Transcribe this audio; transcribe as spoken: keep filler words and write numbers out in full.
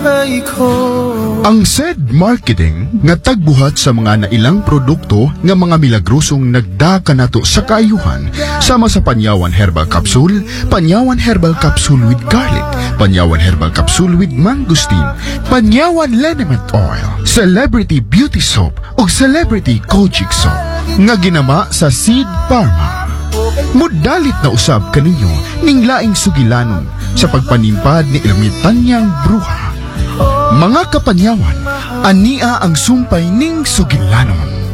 Ang S E D Marketing nga tagbuhat sa mga nailang produkto nga mga milagrosong nagdaka nato sa kaayuhan sama sa Panyawan Herbal Capsule, Panyawan Herbal Capsule with Garlic, Panyawan Herbal Capsule with Mangosteen, Panyawan Liniment Oil, Celebrity Beauty Soap ug Celebrity Kojic Soap nga ginama sa Seed Pharma. Mudalit na usab kaninyo ning laing sugilanon sa pagpanimpad ni Ermitanyang Bruha. Mga kapanyawan, ania ang sumpay ning sugilanon.